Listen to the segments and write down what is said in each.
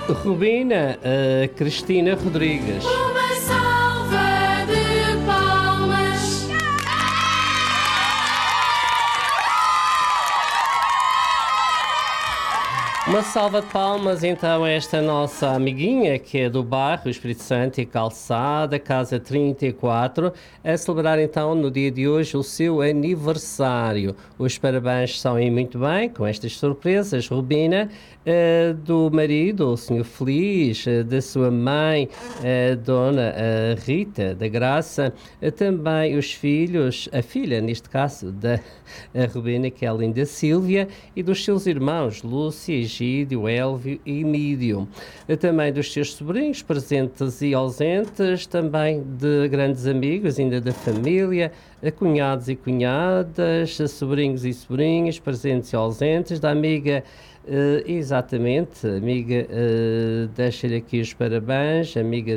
Rubina Cristina Rodrigues. Uma salva de palmas. Uma salva de palmas então a esta nossa amiguinha que é do bairro Espírito Santo e Calçada, Casa 34, a celebrar então no dia de hoje o seu aniversário. Os parabéns são aí muito bem, com estas surpresas, Rubina, do marido, o Senhor Feliz, da sua mãe, Dona Rita da Graça, também os filhos, a filha neste caso da Rubina, que é a linda Sílvia, e dos seus irmãos, Lúcia, Egídio, Elvio e Mídio. Também dos seus sobrinhos, presentes e ausentes, também de grandes amigos, ainda da família, cunhados e cunhadas, sobrinhos e sobrinhas, presentes e ausentes, da amiga, exatamente, amiga, deixa-lhe aqui os parabéns, amiga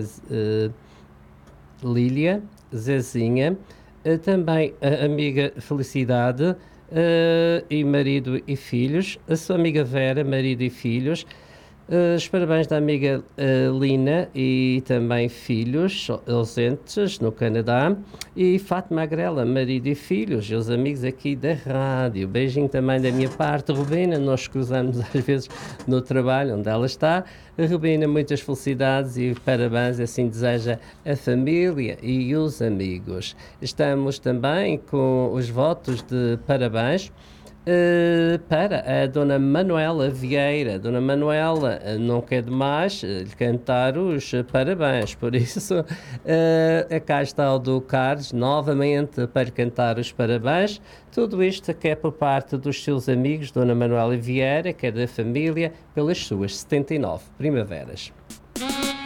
Lília, Zezinha, também a amiga Felicidade, e marido e filhos, a sua amiga Vera, marido e filhos, os parabéns da amiga Lina e também filhos ausentes no Canadá, e Fátima Agrela, marido e filhos, e os amigos aqui da rádio. Beijinho também da minha parte, Rubina, nós cruzamos às vezes no trabalho onde ela está. Rubina, muitas felicidades e parabéns, assim deseja a família e os amigos. Estamos também com os votos de parabéns para a Dona Manuela Vieira. Dona Manuela não quer demais lhe cantar os parabéns, por isso cá está o do Carlos novamente para lhe cantar os parabéns. Tudo isto que é por parte dos seus amigos, Dona Manuela Vieira, que é da família, pelas suas 79 primaveras.